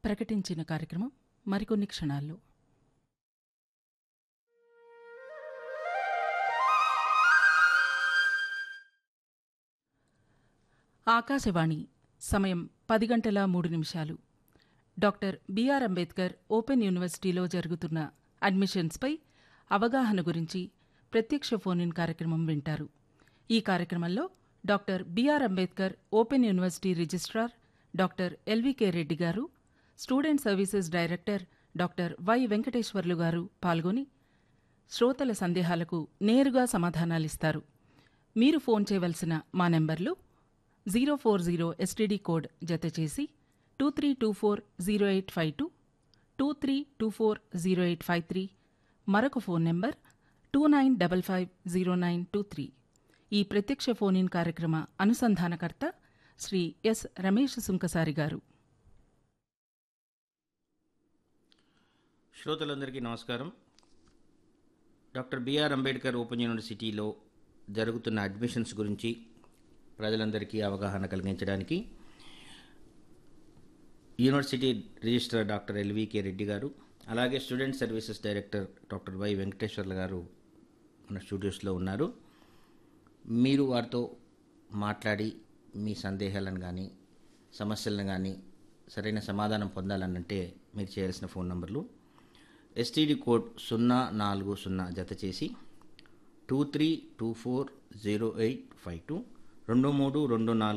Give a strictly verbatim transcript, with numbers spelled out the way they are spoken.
ప్రకటించిన కార్యక్రమం మరికొన్ని క్షణాల్లో. ఆకాశవాణి. సమయం పది గంటల మూడు నిమిషాలు. డాక్టర్ బిఆర్ అంబేద్కర్ ఓపెన్ యూనివర్సిటీలో జరుగుతున్న అడ్మిషన్స్పై అవగాహన గురించి ప్రత్యక్ష ఫోన్ ఇన్ కార్యక్రమం వింటారు. ఈ కార్యక్రమంలో doctor BR Ambedkar open university registrar doctor LVK Reddy గారు, student services director doctor why Venkateswarlu గారు పాల్గొని శ్రోతల సందేహాలకు నేరుగా సమాధానాలిస్తారు. మీరు ఫోన్ చేయవలసిన మా నెంబర్లు zero four zero STD code జతచేసి two three two four zero eight five two, two three two four zero eight five three, మరొక phone number two nine double five zero nine two three. ఈ ప్రత్యక్ష phone in కార్యక్రమ అనుసంధానకర్త Shri yes Ramesh Sunkasari గారు. శ్రోతలందరికీ నమస్కారం. Doctor BR Ambedkar open యూనివర్సిటీలో జరుగుతున్న admissions గురించి ప్రజలందరికీ అవగాహన కలిగించడానికి university registrar doctor LVK Reddy గారు, అలాగే student services director doctor why Venkateswarlu గారు మన స్టూడియోస్లో ఉన్నారు. మీరు వారితో మాట్లాడి మీ సందేహాలను కానీ సమస్యలను కానీ సరైన సమాధానం పొందాలనంటే మీరు చేయాల్సిన ఫోన్ నంబర్లు ఎస్టీడీ కోడ్ సున్నా నాలుగు సున్నా జత చేసి two three two four zero eight five two, రెండు మూడు రెండు నాలుగు